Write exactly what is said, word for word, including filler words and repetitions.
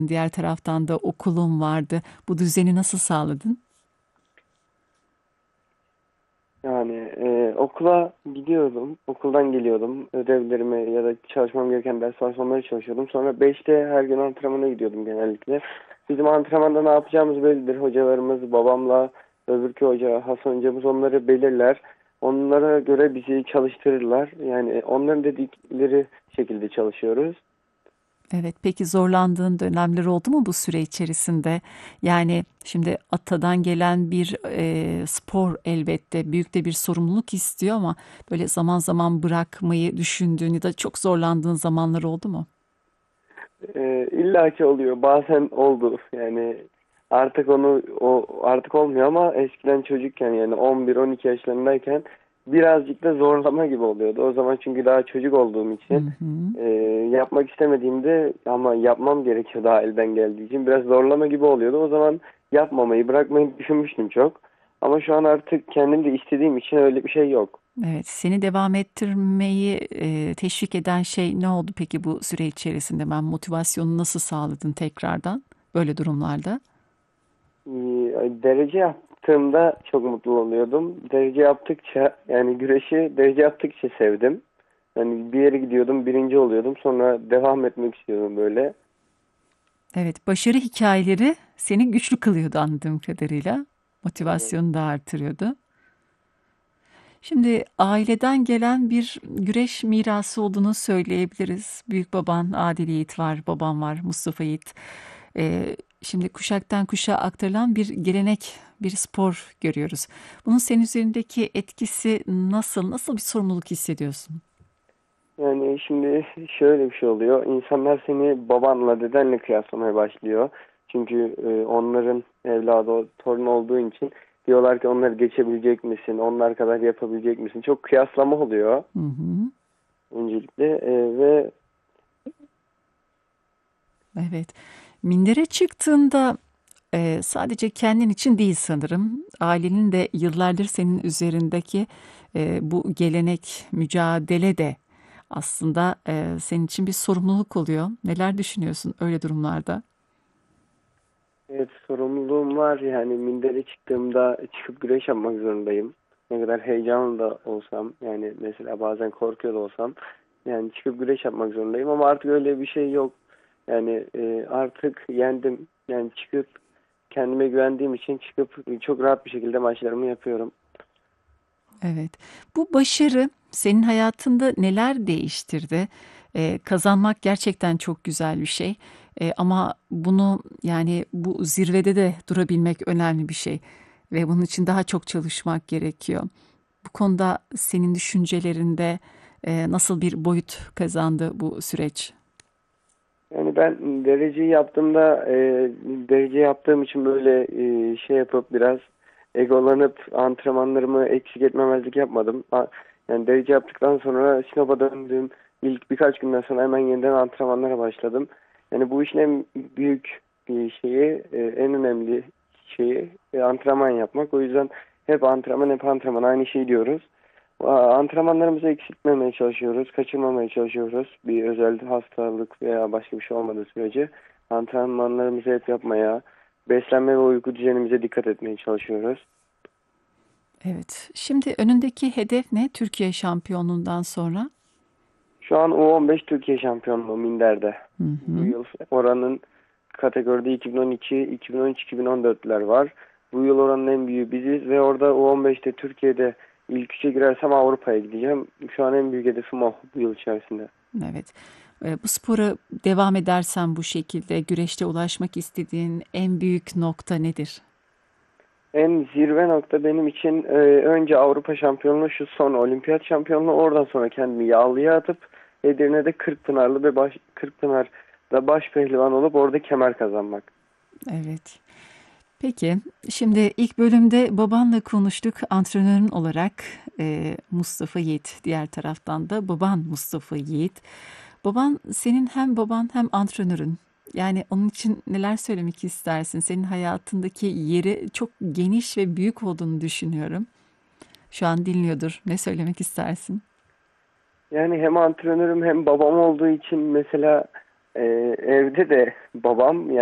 Diğer taraftan da okulun vardı. Bu düzeni nasıl sağladın? Yani e, okula gidiyordum, okuldan geliyordum. Ödevlerimi ya da çalışmam gereken ders varsa onları çalışıyordum. Sonra beşte her gün antrenmana gidiyordum genellikle. Bizim antrenmanda ne yapacağımız bellidir. Hocalarımız, babamla öbürkü hoca, Hasan hocamız onları belirler. Onlara göre bizi çalıştırırlar. Yani onların dedikleri şekilde çalışıyoruz. Evet, peki zorlandığın dönemler oldu mu bu süre içerisinde? Yani şimdi atadan gelen bir e, spor elbette büyük de bir sorumluluk istiyor ama böyle zaman zaman bırakmayı düşündüğün ya da çok zorlandığın zamanlar oldu mu? E, illaki oluyor. Bazen oldu. Yani artık onu o artık olmuyor ama eskiden çocukken yani on bir on iki yaşlarındayken birazcık da zorlama gibi oluyordu. O zaman çünkü daha çocuk olduğum Hı için hı. e, yapmak istemediğimde ama yapmam gerekiyor daha elden geldiği için biraz zorlama gibi oluyordu. O zaman yapmamayı bırakmayı düşünmüştüm çok. Ama şu an artık kendim de istediğim için öyle bir şey yok. Evet, seni devam ettirmeyi e, teşvik eden şey ne oldu peki bu süre içerisinde? Ben motivasyonu nasıl sağladın tekrardan böyle durumlarda? Ee, Derece yaptığımda çok mutlu oluyordum. Derece yaptıkça yani güreşi derece yaptıkça sevdim. Yani bir yere gidiyordum, birinci oluyordum. Sonra devam etmek istiyordum böyle. Evet, başarı hikayeleri seni güçlü kılıyordu anladığım kadarıyla. Evet. Motivasyonu da artırıyordu. Şimdi aileden gelen bir güreş mirası olduğunu söyleyebiliriz. Büyük baban Adil Yiğit var, babam var Mustafa Yiğit. Ee, şimdi kuşaktan kuşağa aktarılan bir gelenek, bir spor görüyoruz. Bunun senin üzerindeki etkisi nasıl? Nasıl bir sorumluluk hissediyorsun? Yani şimdi şöyle bir şey oluyor. İnsanlar seni babanla, dedenle kıyaslamaya başlıyor. Çünkü e, onların evladı, o torun olduğu için diyorlar ki onları geçebilecek misin? Onlar kadar yapabilecek misin? Çok kıyaslama oluyor Hı hı. öncelikle. E, ve Evet. Mindere çıktığında e, sadece kendin için değil sanırım. Ailenin de yıllardır senin üzerindeki e, bu gelenek, mücadele de aslında e, senin için bir sorumluluk oluyor. Neler düşünüyorsun öyle durumlarda? Evet, sorumluluğum var yani mindere çıktığımda çıkıp güreş yapmak zorundayım. Ne kadar heyecanlı da olsam yani mesela bazen korkuyor da olsam yani çıkıp güreş yapmak zorundayım ama artık öyle bir şey yok. Yani e, artık yendim. Yani çıkıp kendime güvendiğim için çıkıp çok rahat bir şekilde maçlarımı yapıyorum. Evet. Bu başarı senin hayatında neler değiştirdi? Ee, kazanmak gerçekten çok güzel bir şey. Ee, ama bunu yani bu zirvede de durabilmek önemli bir şey. Ve bunun için daha çok çalışmak gerekiyor. Bu konuda senin düşüncelerinde e, nasıl bir boyut kazandı bu süreç? Yani ben dereceyi yaptığımda e, derece yaptığım için böyle e, şey yapıp biraz egolanıp antrenmanlarımı eksik etmemezlik yapmadım. A- Yani derece yaptıktan sonra Sinop'a döndüm. İlk birkaç günden sonra hemen yeniden antrenmanlara başladım. Yani bu işin en büyük bir şeyi, e, en önemli şeyi e, antrenman yapmak. O yüzden hep antrenman hep antrenman aynı şey diyoruz. Aa, Antrenmanlarımızı eksiltmemeye çalışıyoruz, kaçırmamaya çalışıyoruz. Bir özel hastalık veya başka bir şey olmadığı sürece antrenmanlarımızı hep yapmaya, beslenme ve uyku düzenimize dikkat etmeye çalışıyoruz. Evet. Şimdi önündeki hedef ne? Türkiye şampiyonluğundan sonra. Şu an U on beş Türkiye şampiyonluğu Minder'de. Hı Bu hı. yıl oranın kategoride iki bin on iki, iki bin on üç, iki bin on dörtler var. Bu yıl oranın en büyüğü biziz ve orada U on beşte Türkiye'de ilk üçe girersem Avrupa'ya gideceğim. Şu an en büyük hedefim o bu yıl içerisinde. Evet. E, Bu spora devam edersen bu şekilde güreşte ulaşmak istediğin en büyük nokta nedir? En zirve nokta benim için e, önce Avrupa şampiyonluğu, şu son olimpiyat şampiyonluğu, oradan sonra kendimi yağlıya atıp Edirne'de Kırkpınarlı ve baş, Kırkpınar'da baş pehlivan olup orada kemer kazanmak. Evet. Peki, şimdi ilk bölümde babanla konuştuk antrenörün olarak e, Mustafa Yiğit. Diğer taraftan da baban Mustafa Yiğit. Baban senin hem baban hem antrenörün. Yani onun için neler söylemek istersin? Senin hayatındaki yeri çok geniş ve büyük olduğunu düşünüyorum. Şu an dinliyordur. Ne söylemek istersin? Yani hem antrenörüm hem babam olduğu için mesela e, evde de babam